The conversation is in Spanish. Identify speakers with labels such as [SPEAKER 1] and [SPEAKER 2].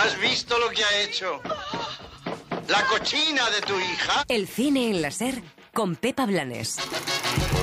[SPEAKER 1] ¿Has visto lo que ha hecho? La cochina de tu hija.
[SPEAKER 2] El cine en la SER con Pepa Blanes.